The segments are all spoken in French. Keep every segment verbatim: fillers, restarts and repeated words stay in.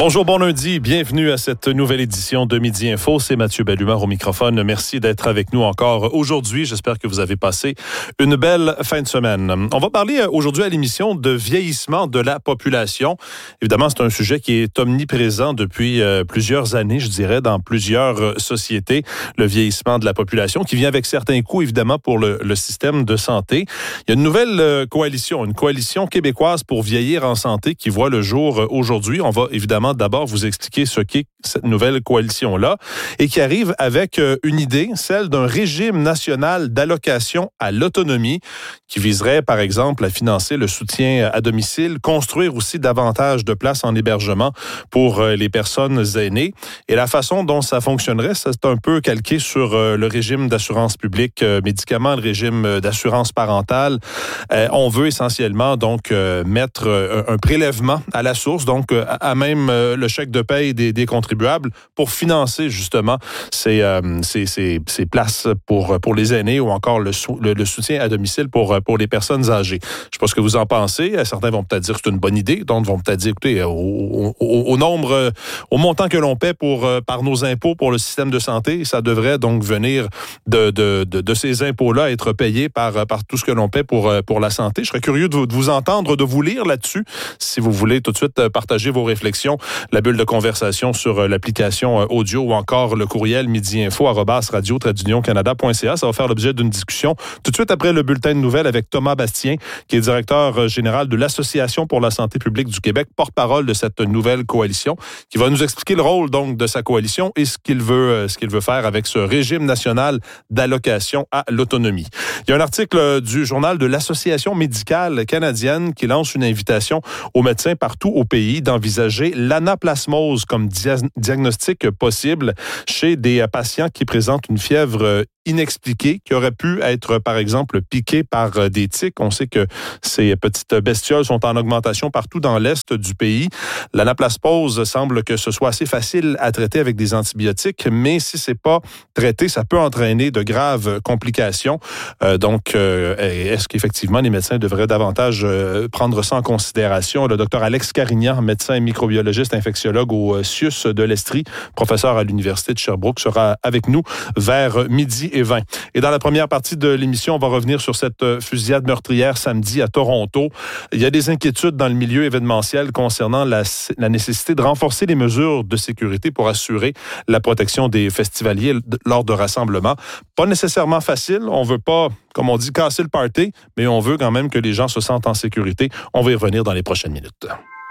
Bonjour, bon lundi. Bienvenue à cette nouvelle édition de Midi Info. C'est Mathieu Bellumeur au microphone. Merci d'être avec nous encore aujourd'hui. J'espère que vous avez passé une belle fin de semaine. On va parler aujourd'hui à l'émission de vieillissement de la population. Évidemment, c'est un sujet qui est omniprésent depuis plusieurs années, je dirais, dans plusieurs sociétés. Le vieillissement de la population qui vient avec certains coûts, évidemment, pour le, le système de santé. Il y a une nouvelle coalition, une coalition québécoise pour vieillir en santé qui voit le jour aujourd'hui. On va évidemment d'abord vous expliquer ce qu'est cette nouvelle coalition-là et qui arrive avec une idée, celle d'un régime national d'allocation à l'autonomie qui viserait, par exemple, à financer le soutien à domicile, construire aussi davantage de places en hébergement pour les personnes aînées. Et la façon dont ça fonctionnerait, c'est un peu calqué sur le régime d'assurance publique médicaments, le régime d'assurance parentale. On veut essentiellement donc mettre un prélèvement à la source, donc à même le chèque de paye des, des contribuables pour financer justement ces, euh, ces, ces, ces places pour, pour les aînés ou encore le, sou, le, le soutien à domicile pour, pour les personnes âgées. Je ne sais pas ce que vous en pensez. Certains vont peut-être dire que c'est une bonne idée. D'autres vont peut-être dire, écoutez, au, au, au nombre, au montant que l'on paie pour, par nos impôts pour le système de santé, ça devrait donc venir de, de, de, de ces impôts-là être payés par, par tout ce que l'on paie pour, pour la santé. Je serais curieux de vous, de vous entendre, de vous lire là-dessus, si vous voulez tout de suite partager vos réflexions. La bulle de conversation sur l'application audio ou encore le courriel midi-info arobase radio trait d'union canada point c a. Ça va faire l'objet d'une discussion tout de suite après le bulletin de nouvelles avec Thomas Bastien, qui est directeur général de l'Association pour la santé publique du Québec, porte-parole de cette nouvelle coalition, qui va nous expliquer le rôle donc de sa coalition et ce qu'il veut, ce qu'il veut faire avec ce régime national d'allocation à l'autonomie. Il y a un article du journal de l'Association médicale canadienne qui lance une invitation aux médecins partout au pays d'envisager l'anaplasmose comme dia- diagnostic possible chez des patients qui présentent une fièvre inexpliquée, qui aurait pu être, par exemple, piquée par des tiques. On sait que ces petites bestioles sont en augmentation partout dans l'est du pays. L'anaplasmose semble que ce soit assez facile à traiter avec des antibiotiques, mais si c'est pas traité, ça peut entraîner de graves complications. Euh, donc, euh, est-ce qu'effectivement les médecins devraient davantage euh, prendre ça en considération? Le docteur Alex Carignan, médecin et microbiologiste infectiologue au C I U S de l'Estrie, professeur à l'Université de Sherbrooke, sera avec nous vers midi et vingt. Et dans la première partie de l'émission, on va revenir sur cette fusillade meurtrière samedi à Toronto. Il y a des inquiétudes dans le milieu événementiel concernant la, la nécessité de renforcer les mesures de sécurité pour assurer la protection des festivaliers lors de rassemblements. Pas nécessairement facile. On veut pas, comme on dit, casser le party, mais on veut quand même que les gens se sentent en sécurité. On va y revenir dans les prochaines minutes.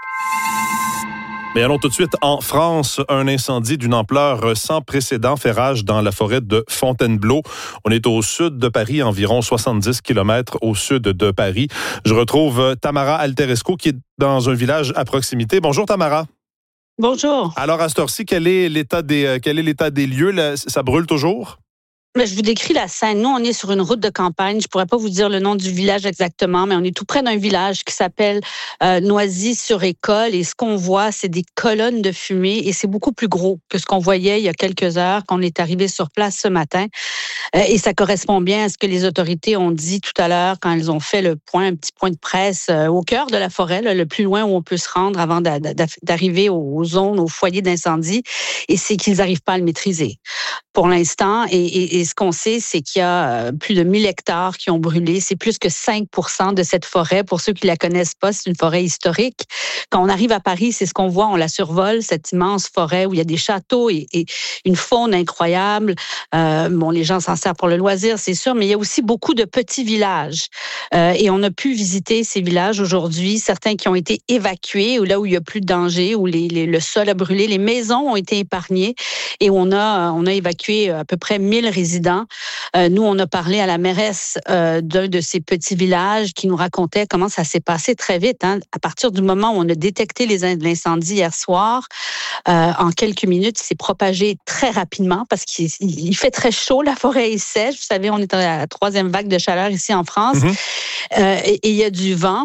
Mais allons tout de suite en France. Un incendie d'une ampleur sans précédent fait rage dans la forêt de Fontainebleau. On est au sud de Paris, environ soixante-dix kilomètres au sud de Paris. Je retrouve Tamara Alteresco qui est dans un village à proximité. Bonjour Tamara. Bonjour. Alors à cette heure-ci, quel est l'état des, quel est l'état des lieux? Là, ça brûle toujours? Mais je vous décris la scène. Nous, on est sur une route de campagne. Je pourrais pas vous dire le nom du village exactement, mais on est tout près d'un village qui s'appelle euh, Noisy-sur-École. Et ce qu'on voit, c'est des colonnes de fumée et c'est beaucoup plus gros que ce qu'on voyait il y a quelques heures quand on est arrivé sur place ce matin. Euh, et ça correspond bien à ce que les autorités ont dit tout à l'heure quand elles ont fait le point, un petit point de presse euh, au cœur de la forêt, là, le plus loin où on peut se rendre avant d'a, d'a, d'arriver aux zones, aux foyers d'incendie. Et c'est qu'ils n'arrivent pas à le maîtriser pour l'instant. Et, et, et ce qu'on sait, c'est qu'il y a plus de mille hectares qui ont brûlé. C'est plus que cinq pour cent de cette forêt. Pour ceux qui la connaissent pas, c'est une forêt historique. Quand on arrive à Paris, c'est ce qu'on voit. On la survole, cette immense forêt où il y a des châteaux et, et une faune incroyable. Euh, bon, les gens s'en servent pour le loisir, c'est sûr, mais il y a aussi beaucoup de petits villages. Euh, et on a pu visiter ces villages aujourd'hui. Certains qui ont été évacués, ou là où il y a plus de danger, où les, les, le sol a brûlé. Les maisons ont été épargnées et on a, on a évacué à peu près mille résidents. Euh, nous, on a parlé à la mairesse euh, d'un de ces petits villages qui nous racontait comment ça s'est passé très vite. Hein. À partir du moment où on a détecté les, l'incendie hier soir, euh, en quelques minutes, il s'est propagé très rapidement parce qu'il il fait très chaud, la forêt est sèche. Vous savez, on est à la troisième vague de chaleur ici en France. Mm-hmm. Euh, et il y a du vent.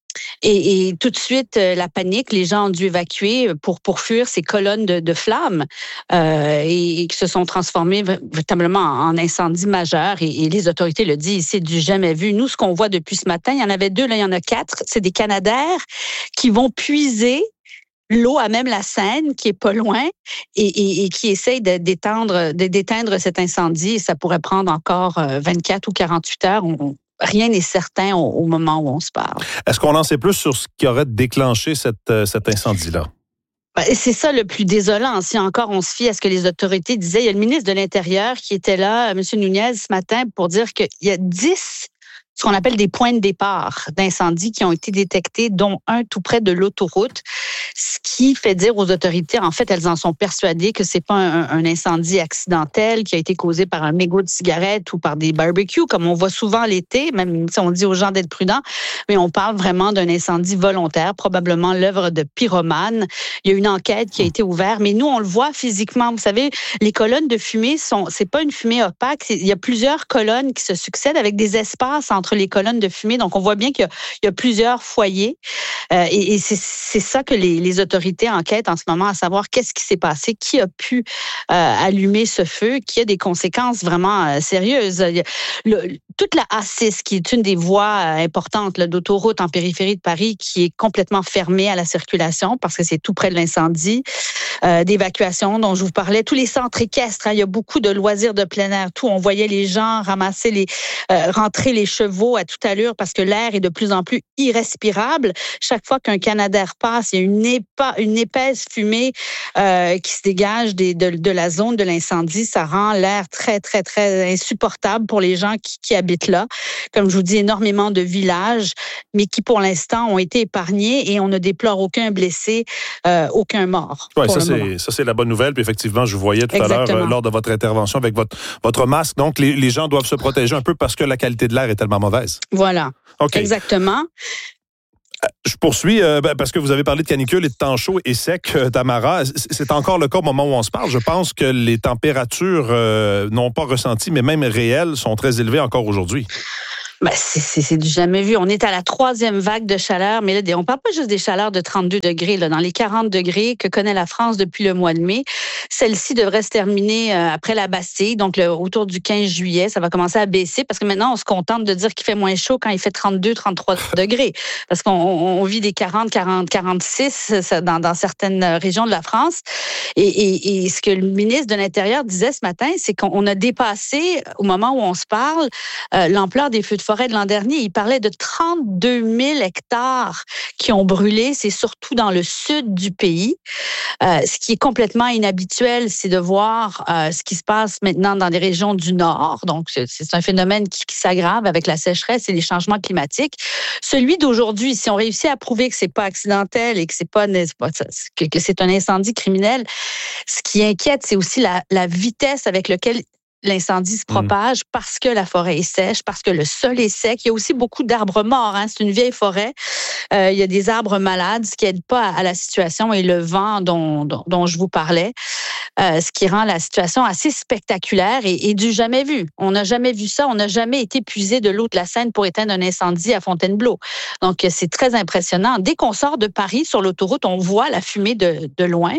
Et, et tout de suite, la panique, les gens ont dû évacuer pour, pour fuir ces colonnes de, de flammes euh, et, et qui se sont transformées véritablement en incendie majeur. Et, et les autorités le disent, c'est du jamais vu. Nous, ce qu'on voit depuis ce matin, il y en avait deux, là, il y en a quatre. C'est des Canadaires qui vont puiser l'eau à même la Seine, qui est pas loin, et, et, et qui essaye de, d'étendre, de, d'éteindre cet incendie. Et ça pourrait prendre encore vingt-quatre ou quarante-huit heures. On, rien n'est certain au, au moment où on se parle. Est-ce qu'on en sait plus sur ce qui aurait déclenché cette, cet incendie-là? C'est ça le plus désolant. Si encore on se fie à ce que les autorités disaient, il y a le ministre de l'Intérieur qui était là, M. Nunez, ce matin, pour dire qu'il y a dix, ce qu'on appelle des points de départ d'incendie qui ont été détectés, dont un tout près de l'autoroute, ce qui fait dire aux autorités, en fait, elles en sont persuadées que c'est pas un, un incendie accidentel qui a été causé par un mégot de cigarette ou par des barbecues, comme on voit souvent l'été, même si on dit aux gens d'être prudents, mais on parle vraiment d'un incendie volontaire, probablement l'œuvre de pyromanes. Il y a une enquête qui a été ouverte, mais nous, on le voit physiquement. Vous savez, les colonnes de fumée, sont, c'est pas une fumée opaque, c'est, il y a plusieurs colonnes qui se succèdent avec des espaces entre les colonnes de fumée. Donc, on voit bien qu'il y a, il y a plusieurs foyers. Euh, et et c'est, c'est ça que les, les autorités enquêtent en ce moment, à savoir qu'est-ce qui s'est passé, qui a pu euh, allumer ce feu, qui a des conséquences vraiment euh, sérieuses. Le, toute la A six, qui est une des voies euh, importantes là, d'autoroute en périphérie de Paris, qui est complètement fermée à la circulation parce que c'est tout près de l'incendie, euh, d'évacuation dont je vous parlais, tous les centres équestres, hein, il y a beaucoup de loisirs de plein air, tout. On voyait les gens ramasser les, euh, rentrer les chevaux à toute allure parce que l'air est de plus en plus irrespirable. Chaque fois qu'un Canadair passe, il y a une, épa, une épaisse fumée euh, qui se dégage des, de, de la zone de l'incendie. Ça rend l'air très, très, très insupportable pour les gens qui, qui habitent là. Comme je vous dis, énormément de villages, mais qui pour l'instant ont été épargnés et on ne déplore aucun blessé, euh, aucun mort. Oui, ça c'est, ça c'est la bonne nouvelle. Puis effectivement, je vous voyais tout Exactement. à l'heure euh, lors de votre intervention avec votre, votre masque. Donc, les, les gens doivent se protéger un peu parce que la qualité de l'air est tellement mauvaise. Voilà. Okay. Exactement. Je poursuis, euh, parce que vous avez parlé de canicule et de temps chaud et sec, euh, Tamara. C'est encore le cas au moment où on se parle. Je pense que les températures, euh, non pas ressenties, mais même réelles, sont très élevées encore aujourd'hui. Ben, c'est, c'est, c'est du jamais vu. On est à la troisième vague de chaleur, mais là, on parle pas juste des chaleurs de trente-deux degrés, là, dans les quarante degrés que connaît la France depuis le mois de mai. Celle-ci devrait se terminer euh, après la Bastille, donc le, autour du quinze juillet. Ça va commencer à baisser parce que maintenant, on se contente de dire qu'il fait moins chaud quand il fait trente-deux, trente-trois degrés. Parce qu'on on, on vit des quarante, quarante, quarante-six dans, dans certaines régions de la France. Et, et, et ce que le ministre de l'Intérieur disait ce matin, c'est qu'on a dépassé, au moment où on se parle, euh, l'ampleur des feux de forêt de l'an dernier. Il parlait de trente-deux mille hectares qui ont brûlé. C'est surtout dans le sud du pays. Euh, ce qui est complètement inhabituel, c'est de voir euh, ce qui se passe maintenant dans les régions du nord. Donc, c'est, c'est un phénomène qui, qui s'aggrave avec la sécheresse et les changements climatiques. Celui d'aujourd'hui, si on réussit à prouver que c'est pas accidentel et que c'est pas, que, que c'est un incendie criminel, ce qui inquiète, c'est aussi la, la vitesse avec laquelle l'incendie se propage mmh. parce que la forêt est sèche, parce que le sol est sec. Il y a aussi beaucoup d'arbres morts. Hein. C'est une vieille forêt. Euh, il y a des arbres malades, ce qui n'aide pas à la situation, et le vent dont, dont, dont je vous parlais, euh, ce qui rend la situation assez spectaculaire et, et du jamais vu. On n'a jamais vu ça. On n'a jamais été puisé de l'eau de la Seine pour éteindre un incendie à Fontainebleau. Donc, c'est très impressionnant. Dès qu'on sort de Paris sur l'autoroute, on voit la fumée de, de loin.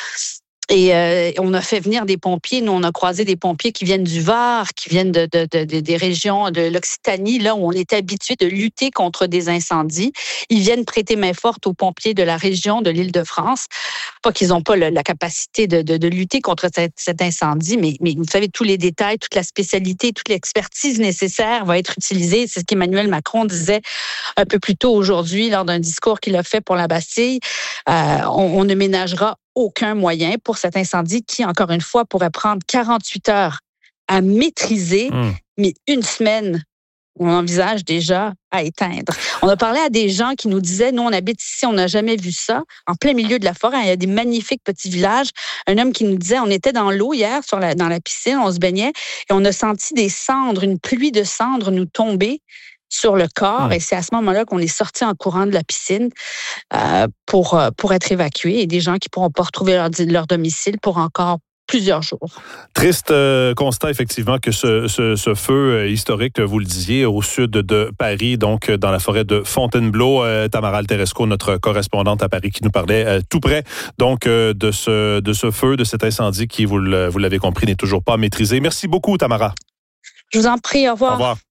Et euh, on a fait venir des pompiers. Nous, on a croisé des pompiers qui viennent du Var, qui viennent de, de, de, de des régions de l'Occitanie, là où on est habitué de lutter contre des incendies. Ils viennent prêter main forte aux pompiers de la région de l'Île-de-France. Pas qu'ils n'ont pas le, la capacité de, de, de lutter contre cet, cet incendie, mais, mais vous savez, tous les détails, toute la spécialité, toute l'expertise nécessaire va être utilisée. C'est ce qu'Emmanuel Macron disait un peu plus tôt aujourd'hui lors d'un discours qu'il a fait pour la Bastille. Euh, on, on ne ménagera aucun moyen pour cet incendie qui, encore une fois, pourrait prendre quarante-huit heures à maîtriser, mmh. mais une semaine, on envisage déjà à éteindre. On a parlé à des gens qui nous disaient, nous, on habite ici, on n'a jamais vu ça, en plein milieu de la forêt. Il y a des magnifiques petits villages. Un homme qui nous disait, on était dans l'eau hier, sur la, dans la piscine, on se baignait, et on a senti des cendres, une pluie de cendres nous tomber sur le corps, et c'est à ce moment-là qu'on est sorti en courant de la piscine euh, pour, pour être évacués, et des gens qui ne pourront pas retrouver leur, leur domicile pour encore plusieurs jours. Triste euh, constat, effectivement, que ce, ce, ce feu euh, historique, vous le disiez, au sud de Paris, donc dans la forêt de Fontainebleau. Euh, Tamara Alteresco, notre correspondante à Paris, qui nous parlait euh, tout près donc euh, de, ce, de ce feu, de cet incendie qui, vous, le, vous l'avez compris, n'est toujours pas maîtrisé. Merci beaucoup, Tamara. Je vous en prie, au revoir. Au revoir.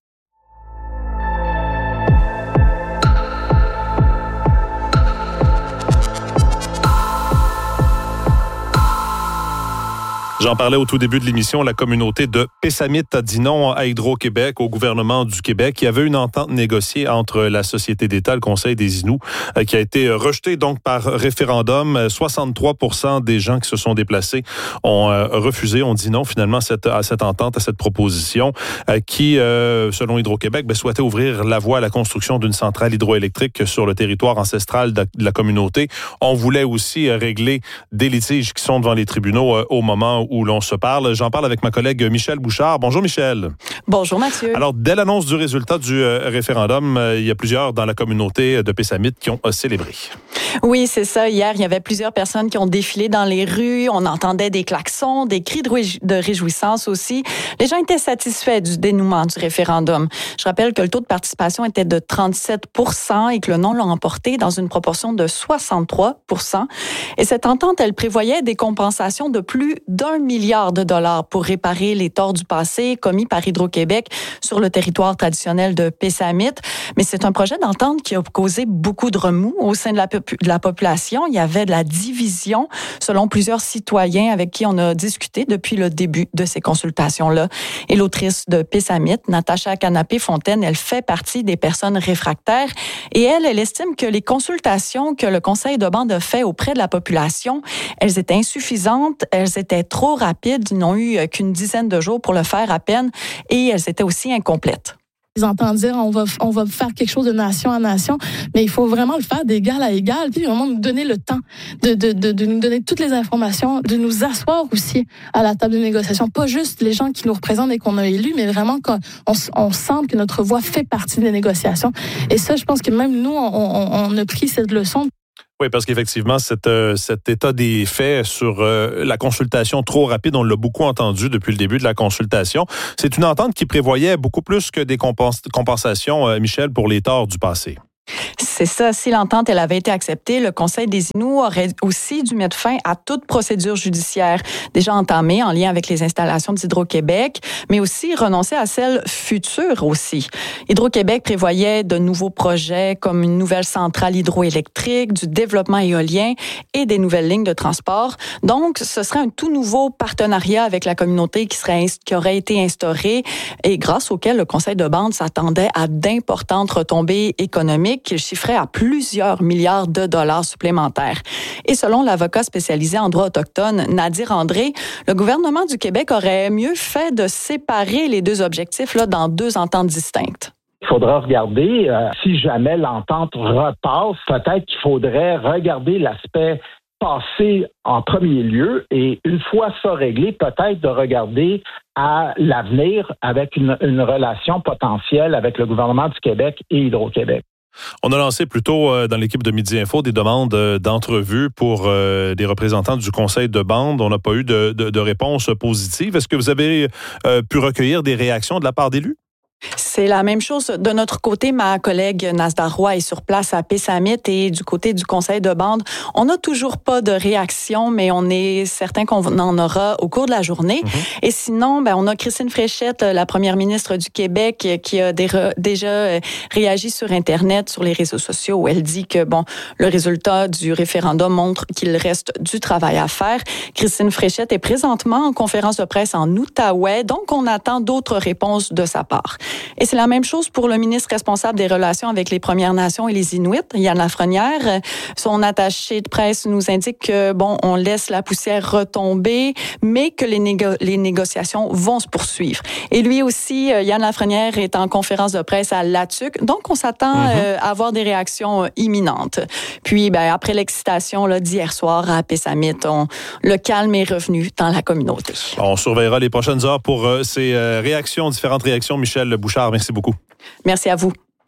J'en parlais au tout début de l'émission. La communauté de Pessamit a dit non à Hydro-Québec, au gouvernement du Québec. Il y avait une entente négociée entre la Société d'État, le Conseil des Inuits, qui a été rejetée donc par référendum. soixante-trois pour cent des gens qui se sont déplacés ont refusé, ont dit non finalement à cette, à cette entente, à cette proposition, qui, selon Hydro-Québec, ben, souhaitait ouvrir la voie à la construction d'une centrale hydroélectrique sur le territoire ancestral de la communauté. On voulait aussi régler des litiges qui sont devant les tribunaux au moment où l'on se parle. J'en parle avec ma collègue Michèle Bouchard. Bonjour Michèle. Bonjour Mathieu. Alors, dès l'annonce du résultat du euh, référendum, euh, il y a plusieurs dans la communauté de Pessamit qui ont euh, célébré. Oui, c'est ça. Hier, il y avait plusieurs personnes qui ont défilé dans les rues. On entendait des klaxons, des cris de, réj- de réjouissance aussi. Les gens étaient satisfaits du dénouement du référendum. Je rappelle que le taux de participation était de trente-sept pour cent et que le non l'a emporté dans une proportion de soixante-trois pour cent. Et cette entente, elle prévoyait des compensations de plus d'un milliard de dollars pour réparer les torts du passé commis par Hydro-Québec sur le territoire traditionnel de Pessamit. Mais c'est un projet d'entente qui a causé beaucoup de remous au sein de la, popu- de la population. Il y avait de la division selon plusieurs citoyens avec qui on a discuté depuis le début de ces consultations-là. Et l'autrice de Pessamit, Natacha Canapé-Fontaine, elle fait partie des personnes réfractaires et elle, elle estime que les consultations que le Conseil de bande a fait auprès de la population, elles étaient insuffisantes, elles étaient trop rapides, ils n'ont eu qu'une dizaine de jours pour le faire à peine et elles étaient aussi incomplètes. Ils entendent dire on va on va faire quelque chose de nation à nation, mais il faut vraiment le faire d'égal à égal, puis vraiment nous donner le temps de de de, de nous donner toutes les informations, de nous asseoir aussi à la table de négociation, pas juste les gens qui nous représentent et qu'on a élus, mais vraiment qu'on on, on sente que notre voix fait partie des négociations. Et ça, je pense que même nous, on, on, on a pris cette leçon. Oui, parce qu'effectivement, cet, euh, cet état des faits sur euh, la consultation trop rapide, on l'a beaucoup entendu depuis le début de la consultation. C'est une entente qui prévoyait beaucoup plus que des compens- compensations, euh, Michel, pour les torts du passé. C'est ça. Si l'entente elle avait été acceptée, le Conseil des Inuits aurait aussi dû mettre fin à toute procédure judiciaire déjà entamée en lien avec les installations d'Hydro-Québec, mais aussi renoncer à celles futures aussi. Hydro-Québec prévoyait de nouveaux projets comme une nouvelle centrale hydroélectrique, du développement éolien et des nouvelles lignes de transport. Donc, ce serait un tout nouveau partenariat avec la communauté qui serait qui aurait été instauré et grâce auquel le Conseil de bande s'attendait à d'importantes retombées économiques qu'il chiffrait à plusieurs milliards de dollars supplémentaires. Et selon l'avocat spécialisé en droit autochtone, Nadir André, le gouvernement du Québec aurait mieux fait de séparer les deux objectifs là, dans deux ententes distinctes. Il faudra regarder, euh, si jamais l'entente repasse, peut-être qu'il faudrait regarder l'aspect passé en premier lieu et une fois ça réglé, peut-être de regarder à l'avenir avec une, une relation potentielle avec le gouvernement du Québec et Hydro-Québec. On a lancé plutôt euh, dans l'équipe de Midi Info des demandes euh, d'entrevue pour euh, des représentants du Conseil de bande. On n'a pas eu de, de, de réponse positive. Est-ce que vous avez euh, pu recueillir des réactions de la part d'élus? C'est la même chose. De notre côté, ma collègue Nasdar Roy est sur place à Pessamit et du côté du Conseil de bande, on n'a toujours pas de réaction, mais on est certain qu'on en aura au cours de la journée. Mm-hmm. Et sinon, ben, on a Christine Fréchette, la première ministre du Québec, qui a déjà réagi sur Internet, sur les réseaux sociaux, où elle dit que bon, le résultat du référendum montre qu'il reste du travail à faire. Christine Fréchette est présentement en conférence de presse en Outaouais, donc on attend d'autres réponses de sa part. Et c'est la même chose pour le ministre responsable des relations avec les Premières Nations et les Inuits, Yann Lafrenière. Son attaché de presse nous indique que, bon, on laisse la poussière retomber, mais que les, négo- les négociations vont se poursuivre. Et lui aussi, Yann Lafrenière est en conférence de presse à Latuc, donc on s'attend mm-hmm. euh, à avoir des réactions euh, imminentes. Puis, ben, après l'excitation là, d'hier soir à Pessamit, on, le calme est revenu dans la communauté. On surveillera les prochaines heures pour euh, ces euh, réactions, différentes réactions. Michèle Bouchard, merci beaucoup. Merci à vous.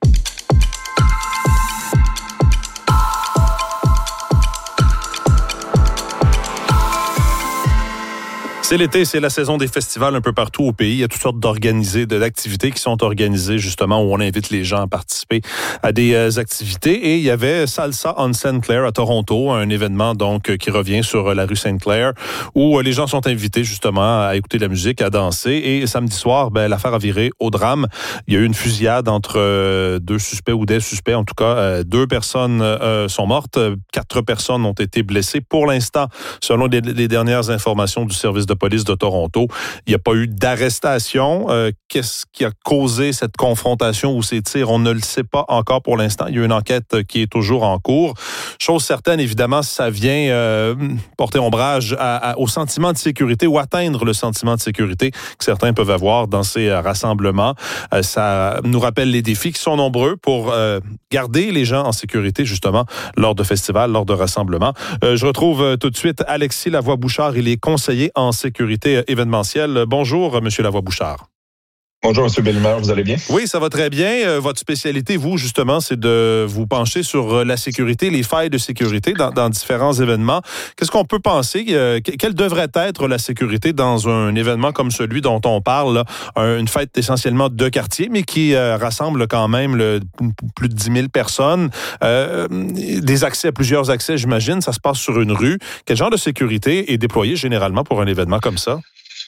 C'est l'été, c'est la saison des festivals un peu partout au pays. Il y a toutes sortes d'organisés, d'activités qui sont organisées justement où on invite les gens à participer à des euh, activités. Et il y avait Salsa on Saint Clair à Toronto, un événement donc qui revient sur la rue Sainte-Claire où les gens sont invités justement à écouter de la musique, à danser. Et samedi soir, ben, l'affaire a viré au drame. Il y a eu une fusillade entre euh, deux suspects ou des suspects. En tout cas, euh, deux personnes euh, sont mortes. Quatre personnes ont été blessées. Pour l'instant, selon les, les dernières informations du service de police de Toronto. Il n'y a pas eu d'arrestation. Euh, qu'est-ce qui a causé cette confrontation ou ces tirs? On ne le sait pas encore pour l'instant. Il y a une enquête qui est toujours en cours. Chose certaine, évidemment, ça vient euh, porter ombrage à, à, au sentiment de sécurité ou atteindre le sentiment de sécurité que certains peuvent avoir dans ces euh, rassemblements. Euh, ça nous rappelle les défis qui sont nombreux pour euh, garder les gens en sécurité, justement, lors de festivals, lors de rassemblements. Euh, je retrouve euh, tout de suite Alexis Lavoie-Bouchard. Il est conseiller en sécurité événementielle. Bonjour, Monsieur Lavoie-Bouchard. Bonjour, M. Bellemare, vous allez bien? Oui, ça va très bien. Euh, votre spécialité, vous, justement, c'est de vous pencher sur la sécurité, les failles de sécurité dans, dans différents événements. Qu'est-ce qu'on peut penser? Euh, quelle devrait être la sécurité dans un événement comme celui dont on parle, là, un, une fête essentiellement de quartier, mais qui euh, rassemble quand même le, plus de dix mille personnes, euh, des accès, plusieurs accès, j'imagine, ça se passe sur une rue. Quel genre de sécurité est déployé généralement pour un événement comme ça?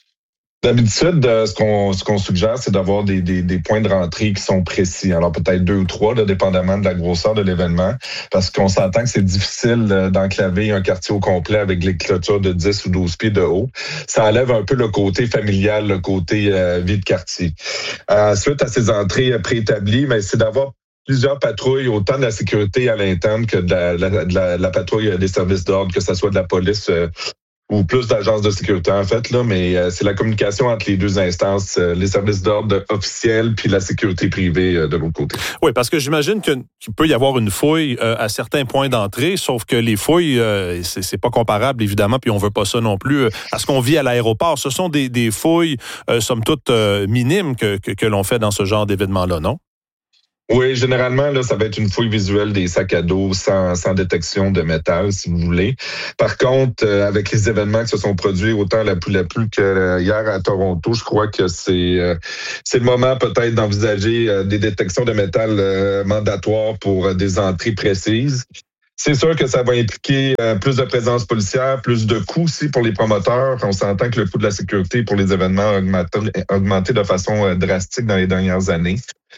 D'habitude, ce qu'on ce qu'on suggère, c'est d'avoir des, des, des points de rentrée qui sont précis. Alors peut-être deux ou trois, là, dépendamment de la grosseur de l'événement, parce qu'on s'entend que c'est difficile d'enclaver un quartier au complet avec les clôtures de dix ou douze pieds de haut. Ça enlève un peu le côté familial, le côté euh, vie de quartier. Euh, suite à ces entrées préétablies, mais c'est d'avoir plusieurs patrouilles, autant de la sécurité à l'interne que de la, la, de la, la patrouille des services d'ordre, que ce soit de la police euh, ou plus d'agences de sécurité, en fait, là, mais euh, c'est la communication entre les deux instances, euh, les services d'ordre officiels puis la sécurité privée euh, de l'autre côté. Oui, parce que j'imagine que, qu'il peut y avoir une fouille euh, à certains points d'entrée, sauf que les fouilles, euh, c'est, c'est pas comparable, évidemment, puis on veut pas ça non plus euh, à ce qu'on vit à l'aéroport. Ce sont des, des fouilles, euh, somme toute, euh, minimes que, que, que l'on fait dans ce genre d'événement-là, non? Oui, généralement, là, ça va être une fouille visuelle des sacs à dos sans, sans détection de métal, si vous voulez. Par contre, euh, avec les événements qui se sont produits autant la plus la plus que euh, hier à Toronto, je crois que c'est euh, c'est le moment peut-être d'envisager euh, des détections de métal euh, mandatoires pour euh, des entrées précises. C'est sûr que ça va impliquer euh, plus de présence policière, plus de coûts aussi pour les promoteurs. On s'entend que le coût de la sécurité pour les événements a augmenté, augmenté de façon euh, drastique dans les dernières années.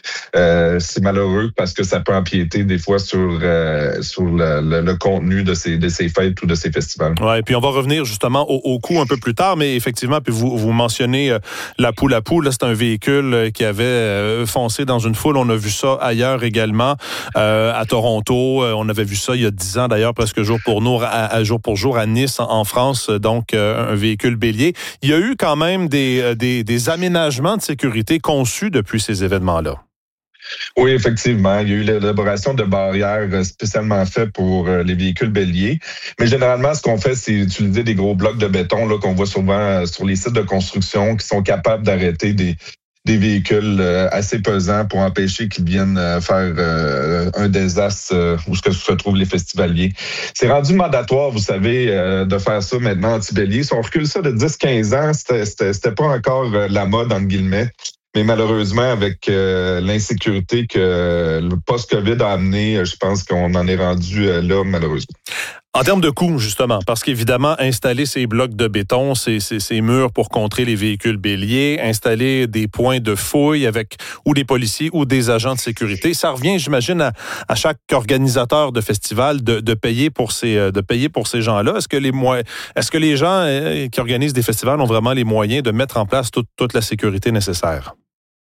Euh, c'est malheureux parce que ça peut empiéter des fois sur euh, sur le, le, le contenu de ces de ces fêtes ou de ces festivals. Ouais, et puis on va revenir justement au, au coût un peu plus tard, mais effectivement, puis vous vous mentionnez euh, la poule à poule. Là, c'est un véhicule euh, qui avait euh, foncé dans une foule. On a vu ça ailleurs également euh, à Toronto. Euh, on avait vu ça il y a dix ans d'ailleurs, presque jour pour jour, à, à jour pour jour à Nice en, en France. Donc euh, un véhicule bélier. Il y a eu quand même des des, des aménagements de sécurité conçus depuis ces événements-là. Oui, effectivement. Il y a eu l'élaboration de barrières spécialement faites pour les véhicules béliers. Mais généralement, ce qu'on fait, c'est utiliser des gros blocs de béton là, qu'on voit souvent sur les sites de construction qui sont capables d'arrêter des, des véhicules assez pesants pour empêcher qu'ils viennent faire un désastre où se trouvent les festivaliers. C'est rendu mandatoire, vous savez, de faire ça maintenant anti-bélier. Si on recule ça de dix à quinze ans, c'était, c'était, c'était pas encore la mode, entre guillemets. Mais malheureusement, avec euh, l'insécurité que le post-COVID a amené, je pense qu'on en est rendu euh, là, malheureusement. En termes de coûts, justement, parce qu'évidemment, installer ces blocs de béton, ces, ces, ces murs pour contrer les véhicules béliers, installer des points de fouille avec ou des policiers ou des agents de sécurité, ça revient, j'imagine, à, à chaque organisateur de festival de, de payer pour ces de payer pour ces gens-là. Est-ce que les moyens, est-ce que les gens euh, qui organisent des festivals ont vraiment les moyens de mettre en place toute, toute la sécurité nécessaire?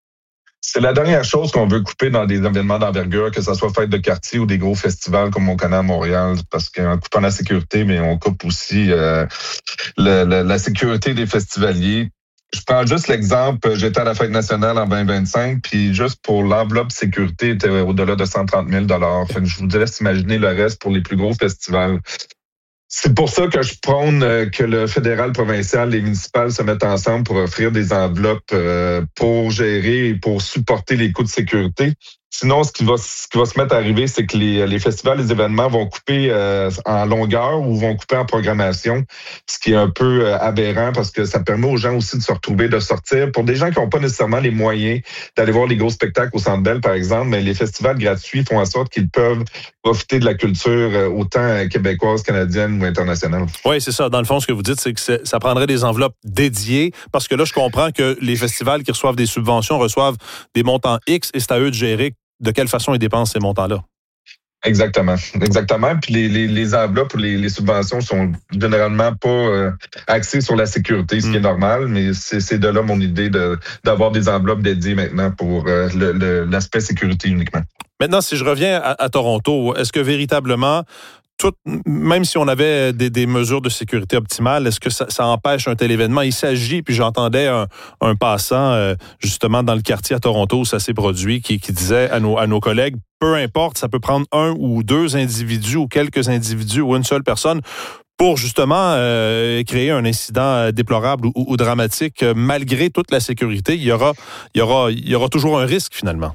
C'est la dernière chose qu'on veut couper dans des événements d'envergure, que ce soit fête de quartier ou des gros festivals comme on connaît à Montréal, parce qu'en coupant la sécurité, mais on coupe aussi euh, le, le, la sécurité des festivaliers. Je prends juste l'exemple, j'étais à la Fête nationale en vingt vingt-cinq, puis juste pour l'enveloppe sécurité, était au-delà de cent trente mille dollars. Fait que je vous laisse imaginer le reste pour les plus gros festivals. C'est pour ça que je prône que le fédéral, provincial, les municipales se mettent ensemble pour offrir des enveloppes pour gérer et pour supporter les coûts de sécurité. Sinon, ce qui va, ce qui va se mettre à arriver, c'est que les, les festivals, les événements vont couper euh, en longueur ou vont couper en programmation, ce qui est un peu euh, aberrant parce que ça permet aux gens aussi de se retrouver, de sortir. Pour des gens qui n'ont pas nécessairement les moyens d'aller voir les gros spectacles au Centre Bell, par exemple, mais les festivals gratuits font en sorte qu'ils peuvent profiter de la culture euh, autant québécoise, canadienne ou internationale. Oui, c'est ça. Dans le fond, ce que vous dites, c'est que c'est, ça prendrait des enveloppes dédiées parce que là, je comprends que les festivals qui reçoivent des subventions reçoivent des montants X et c'est à eux de gérer de quelle façon ils dépensent ces montants-là. Exactement, exactement. Puis les, les, les enveloppes ou les, les subventions sont généralement pas euh, axées sur la sécurité, ce qui est normal, mais c'est, c'est de là mon idée de, d'avoir des enveloppes dédiées maintenant pour euh, le, le, l'aspect sécurité uniquement. Maintenant, si je reviens à, à Toronto, est-ce que véritablement, tout, même si on avait des, des mesures de sécurité optimales, est-ce que ça, ça empêche un tel événement? Il s'agit, puis j'entendais un, un passant euh, justement dans le quartier à Toronto où ça s'est produit, qui, qui disait à nos, à nos collègues, peu importe, ça peut prendre un ou deux individus ou quelques individus ou une seule personne pour justement euh, créer un incident déplorable ou, ou dramatique. Malgré toute la sécurité, il y aura, il y aura, il y aura toujours un risque finalement.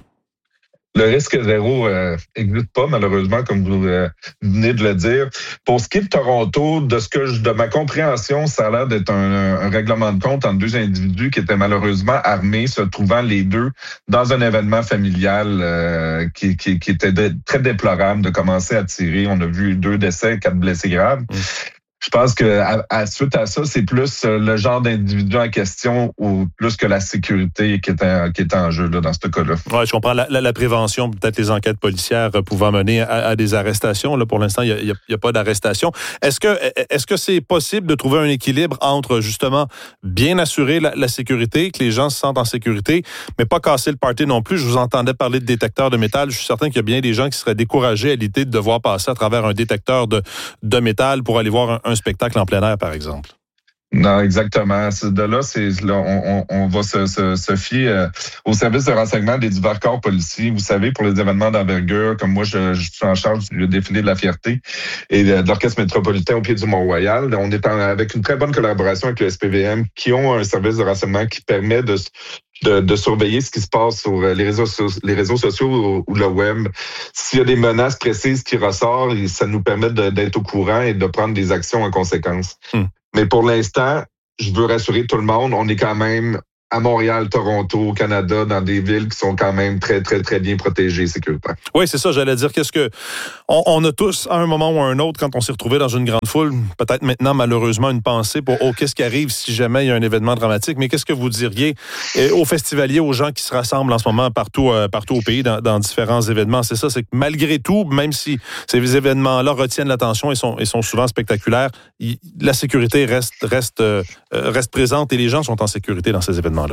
Le risque zéro n'existe euh, pas, malheureusement, comme vous euh, venez de le dire. Pour ce qui est de Toronto, de ce que je, de ma compréhension, ça a l'air d'être un, un règlement de compte entre deux individus qui étaient malheureusement armés, se trouvant les deux dans un événement familial euh, qui, qui, qui était de, très déplorable de commencer à tirer. On a vu deux décès, quatre blessés graves. Mmh. Je pense que à, à, suite à ça, c'est plus le genre d'individu en question ou plus que la sécurité qui est en, qui est en jeu là, dans ce cas-là. Oui, je comprends. La, la, la prévention, peut-être les enquêtes policières pouvant mener à, à des arrestations. Là, pour l'instant, il n'y a, a, a pas d'arrestation. Est-ce que, est-ce que c'est possible de trouver un équilibre entre, justement, bien assurer la, la sécurité, que les gens se sentent en sécurité, mais pas casser le party non plus? Je vous entendais parler de détecteurs de métal. Je suis certain qu'il y a bien des gens qui seraient découragés à l'idée de devoir passer à travers un détecteur de, de métal pour aller voir un, un spectacle en plein air, par exemple. Non, exactement. De là, c'est là, on, on va se, se, se fier euh, au service de renseignement des divers corps policiers. Vous savez, pour les événements d'envergure, comme moi, je, je suis en charge du défilé de la fierté et de, de l'Orchestre métropolitain au pied du Mont-Royal. On est en, avec une très bonne collaboration avec le S P V M, qui ont un service de renseignement qui permet de De, de surveiller ce qui se passe sur les réseaux, les réseaux sociaux ou, ou le web. S'il y a des menaces précises qui ressortent, ça nous permet de, d'être au courant et de prendre des actions en conséquence. Hmm. Mais pour l'instant, je veux rassurer tout le monde, on est quand même à Montréal, Toronto, au Canada, dans des villes qui sont quand même très, très, très bien protégées sécuritaires. Oui, c'est ça, j'allais dire. Qu'est-ce que on, on a tous, à un moment ou à un autre, quand on s'est retrouvé dans une grande foule, peut-être maintenant, malheureusement, une pensée pour oh, qu'est-ce qui arrive si jamais il y a un événement dramatique. Mais qu'est-ce que vous diriez aux festivaliers, aux gens qui se rassemblent en ce moment partout, euh, partout au pays, dans, dans différents événements? C'est ça, c'est que malgré tout, même si ces événements-là retiennent l'attention et sont, et sont souvent spectaculaires, il, la sécurité reste, reste, euh, reste présente et les gens sont en sécurité dans ces événements-là.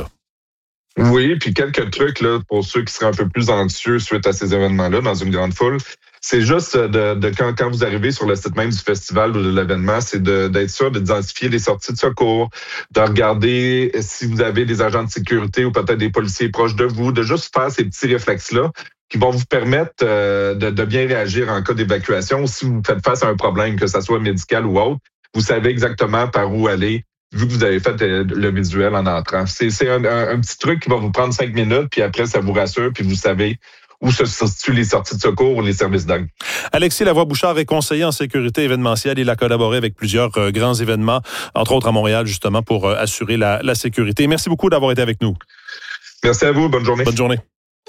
Oui, puis quelques trucs là pour ceux qui seraient un peu plus anxieux suite à ces événements-là dans une grande foule. C'est juste de, de quand, quand vous arrivez sur le site même du festival ou de l'événement, c'est de, d'être sûr d'identifier les sorties de secours, de regarder si vous avez des agents de sécurité ou peut-être des policiers proches de vous, de juste faire ces petits réflexes-là qui vont vous permettre euh, de, de bien réagir en cas d'évacuation ou si vous faites face à un problème, que ça soit médical ou autre, vous savez exactement par où aller, vu que vous avez fait le visuel en entrant. C'est, c'est un, un, un petit truc qui va vous prendre cinq minutes, puis après, ça vous rassure, puis vous savez où se situent les sorties de secours ou les services d'aide. Alexis Lavoie-Bouchard est conseiller en sécurité événementielle. Il a collaboré avec plusieurs euh, grands événements, entre autres à Montréal, justement, pour euh, assurer la, la sécurité. Merci beaucoup d'avoir été avec nous. Merci à vous. Bonne journée. Bonne journée.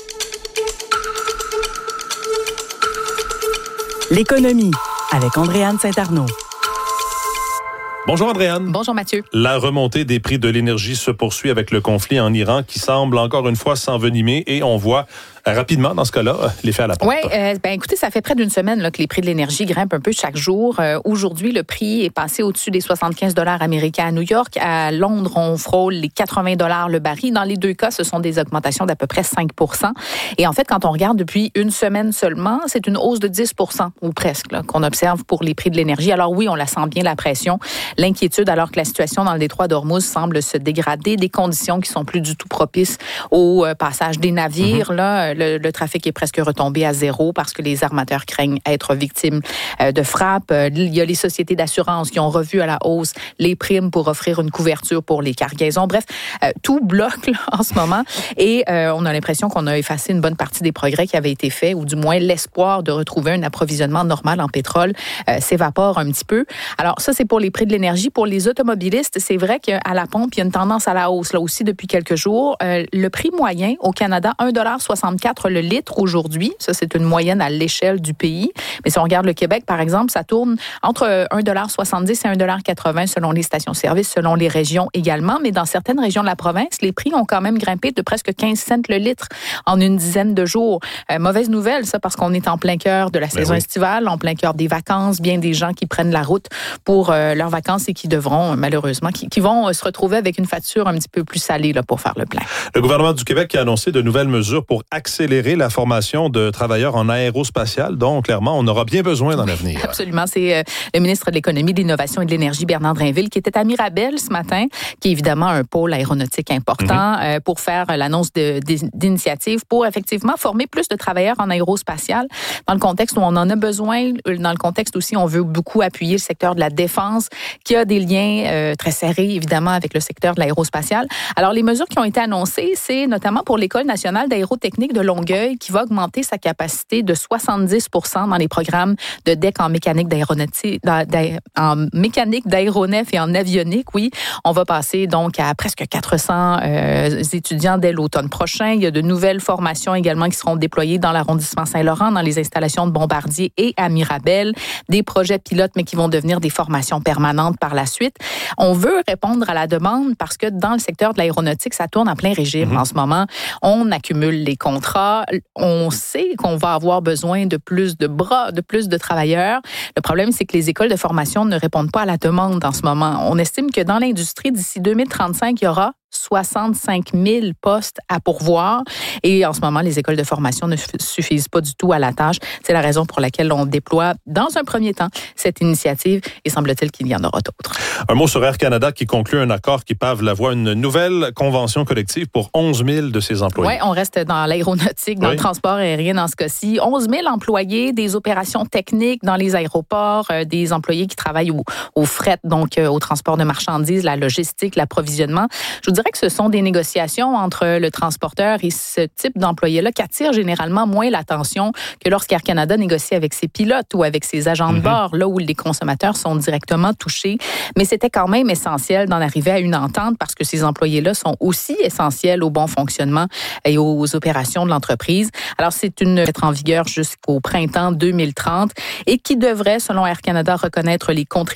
L'économie avec Andréane Saint-Arnaud. Bonjour Andréane. Bonjour Mathieu. La remontée des prix de l'énergie se poursuit avec le conflit en Iran qui semble encore une fois s'envenimer et on voit rapidement, dans ce cas-là, l'effet à la pompe. Oui, euh, ben écoutez, ça fait près d'une semaine là, que les prix de l'énergie grimpent un peu chaque jour. Euh, aujourd'hui, le prix est passé au-dessus des soixante-quinze dollars américains à New York. À Londres, on frôle les quatre-vingts dollars le baril. Dans les deux cas, ce sont des augmentations d'à peu près cinq pour cent. Et en fait, quand on regarde depuis une semaine seulement, c'est une hausse de dix pour cent ou presque là, qu'on observe pour les prix de l'énergie. Alors oui, on la sent bien, la pression. L'inquiétude, alors que la situation dans le détroit d'Ormuz semble se dégrader, des conditions qui sont plus du tout propices au euh, passage des navires. Mm-hmm. Là, le, le trafic est presque retombé à zéro parce que les armateurs craignent être victimes euh, de frappes. Euh, il y a les sociétés d'assurance qui ont revu à la hausse les primes pour offrir une couverture pour les cargaisons. Bref, euh, tout bloque là, en ce moment et euh, on a l'impression qu'on a effacé une bonne partie des progrès qui avaient été faits ou du moins l'espoir de retrouver un approvisionnement normal en pétrole euh, s'évapore un petit peu. Alors ça, c'est pour les prix de l'énergie. Pour les automobilistes, c'est vrai qu'à la pompe, il y a une tendance à la hausse là aussi depuis quelques jours. Euh, le prix moyen au Canada, un dollar soixante-quinze vingt-quatre le litre aujourd'hui. Ça, c'est une moyenne à l'échelle du pays. Mais si on regarde le Québec, par exemple, ça tourne entre un dollar soixante-dix et un dollar quatre-vingts selon les stations-service, selon les régions également. Mais dans certaines régions de la province, les prix ont quand même grimpé de presque quinze cents le litre en une dizaine de jours. Euh, mauvaise nouvelle, ça, parce qu'on est en plein cœur de la saison oui. estivale, en plein cœur des vacances. Bien des gens qui prennent la route pour euh, leurs vacances et qui devront, malheureusement, qui, qui vont euh, se retrouver avec une facture un petit peu plus salée là, pour faire le plein. Le gouvernement du Québec a annoncé de nouvelles mesures pour accélérer la formation de travailleurs en aérospatial, dont, clairement, on aura bien besoin dans l'avenir. Absolument. C'est euh, le ministre de l'Économie, de l'Innovation et de l'Énergie, Bernard Drinville, qui était à Mirabel ce matin, qui est évidemment un pôle aéronautique important, mm-hmm. euh, pour faire l'annonce de, de, d'initiatives pour effectivement former plus de travailleurs en aérospatial dans le contexte où on en a besoin, dans le contexte aussi on veut beaucoup appuyer le secteur de la défense, qui a des liens euh, très serrés, évidemment, avec le secteur de l'aérospatial. Alors, les mesures qui ont été annoncées, c'est notamment pour l'École nationale d'aérotechnique de Longueuil, qui va augmenter sa capacité de soixante-dix pour cent dans les programmes de D E C en mécanique d'aéronautique, en mécanique d'aéronef et en avionique, oui. On va passer donc à presque quatre cents euh, étudiants dès l'automne prochain. Il y a de nouvelles formations également qui seront déployées dans l'arrondissement Saint-Laurent, dans les installations de Bombardier et à Mirabel. Des projets pilotes, mais qui vont devenir des formations permanentes par la suite. On veut répondre à la demande parce que dans le secteur de l'aéronautique, ça tourne en plein régime mmh. en ce moment. On accumule les contrats. On sait qu'on va avoir besoin de plus de bras, de plus de travailleurs. Le problème, c'est que les écoles de formation ne répondent pas à la demande en ce moment. On estime que dans l'industrie, d'ici deux mille trente-cinq, il y aura soixante-cinq mille postes à pourvoir. Et en ce moment, les écoles de formation ne suffisent pas du tout à la tâche. C'est la raison pour laquelle on déploie, dans un premier temps, cette initiative. Et semble-t-il qu'il y en aura d'autres. Un mot sur Air Canada qui conclut un accord qui pave la voie à une nouvelle convention collective pour onze mille de ses employés. Oui, on reste dans l'aéronautique, dans oui. le transport aérien dans ce cas-ci. onze mille employés, des opérations techniques dans les aéroports, euh, des employés qui travaillent au, au fret, donc euh, au transport de marchandises, la logistique, l'approvisionnement. Je vous dirais que ce sont des négociations entre le transporteur et ce type d'employé-là qui attirent généralement moins l'attention que lorsqu'Air Canada négocie avec ses pilotes ou avec ses agents de bord, là où les consommateurs sont directement touchés. Mais c'était quand même essentiel d'en arriver à une entente parce que ces employés-là sont aussi essentiels au bon fonctionnement et aux opérations de l'entreprise. Alors, c'est une être en vigueur jusqu'au printemps deux mille trente et qui devrait, selon Air Canada, reconnaître les contributions